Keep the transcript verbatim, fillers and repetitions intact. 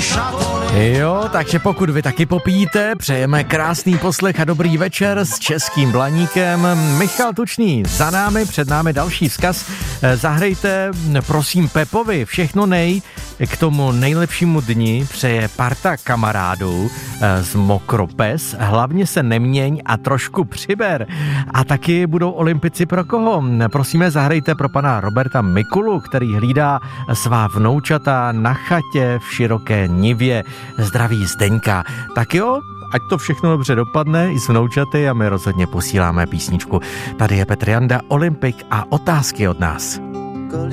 Jo, takže pokud vy taky popíte, přejeme krásný poslech a dobrý večer s Českým Blaníkem. Michal Tučný za námi, před námi další vzkaz. Zahrejte, prosím, Pepovi všechno nej k tomu nejlepšímu dni přeje parta kamarádů z Mokropes. Hlavně se neměň a trošku přiber. A taky budou olympici pro koho? Prosíme, zahrejte pro pana Roberta Mikulu, který hlídá svá vnoučata na chatě v Široké Nivě. Zdraví Zdeňka. Tak jo, ať to všechno dobře dopadne i s vnoučaty a my rozhodně posíláme písničku. Tady je Petr Janda, Olympik a otázky od nás.